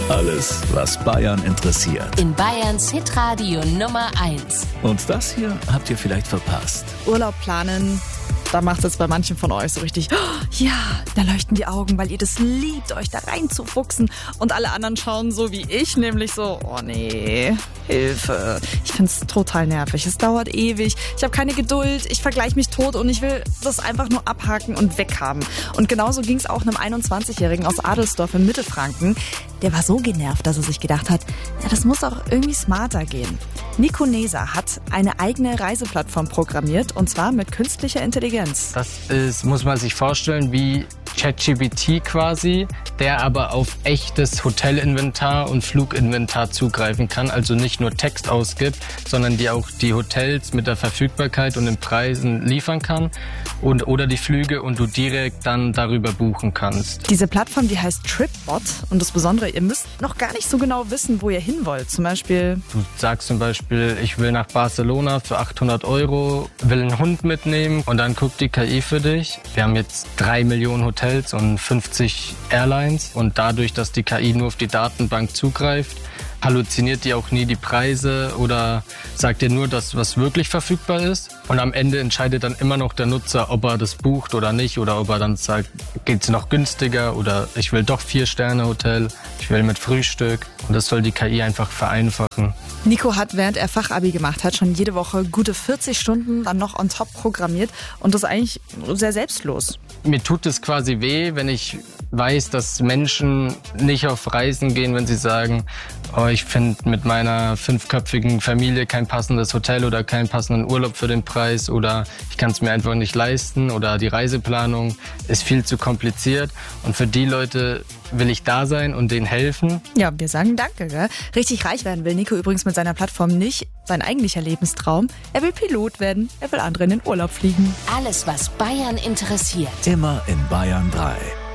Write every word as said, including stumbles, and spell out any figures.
Alles, was Bayern interessiert. In Bayerns Hitradio Nummer eins. Und das hier habt ihr vielleicht verpasst. Urlaub planen, da macht es bei manchen von euch so richtig, oh, ja, da leuchten die Augen, weil ihr das liebt, euch da reinzufuchsen. Und alle anderen schauen so wie ich, nämlich so, oh nee, Hilfe. Ich find's total nervig, es dauert ewig, ich habe keine Geduld, ich vergleiche mich tot und ich will das einfach nur abhaken und weghaben. Und genauso ging's auch einem einundzwanzigjährigen aus Adelsdorf in Mittelfranken. Der war so genervt, dass er sich gedacht hat, ja, das muss auch irgendwie smarter gehen. Nico Neser hat eine eigene Reiseplattform programmiert, und zwar mit künstlicher Intelligenz. Das ist, muss man sich vorstellen, wie ChatGPT quasi, der aber auf echtes Hotelinventar und Fluginventar zugreifen kann, also nicht nur Text ausgibt, sondern die auch die Hotels mit der Verfügbarkeit und den Preisen liefern kann und oder die Flüge und du direkt dann darüber buchen kannst. Diese Plattform, die heißt TripBot, und das Besondere, ihr müsst noch gar nicht so genau wissen, wo ihr hin wollt. Zum Beispiel... Du sagst zum Beispiel, ich will nach Barcelona für achthundert Euro, will einen Hund mitnehmen und dann guckt die K I für dich. Wir haben jetzt drei Millionen Hotels und fünfzig Airlines und dadurch, dass die K I nur auf die Datenbank zugreift, halluziniert die auch nie die Preise oder sagt dir nur das, was wirklich verfügbar ist. Und am Ende entscheidet dann immer noch der Nutzer, ob er das bucht oder nicht oder ob er dann sagt, geht's noch günstiger oder ich will doch Vier-Sterne-Hotel, ich will mit Frühstück. Und das soll die K I einfach vereinfachen. Nico hat, während er Fachabi gemacht hat, schon jede Woche gute vierzig Stunden dann noch on top programmiert und das eigentlich sehr selbstlos. Mir tut es quasi weh, wenn ich weiß, dass Menschen nicht auf Reisen gehen, wenn sie sagen, oh, ich finde mit meiner fünfköpfigen Familie kein passendes Hotel oder keinen passenden Urlaub für den Preis oder ich kann es mir einfach nicht leisten oder die Reiseplanung ist viel zu kompliziert. Und für die Leute will ich da sein und denen helfen. Ja, wir sagen danke, gell? Richtig reich werden will Nico übrigens mit seiner Plattform nicht. Sein eigentlicher Lebenstraum, er will Pilot werden, er will andere in den Urlaub fliegen. Alles, was Bayern interessiert. Immer in Bayern drei.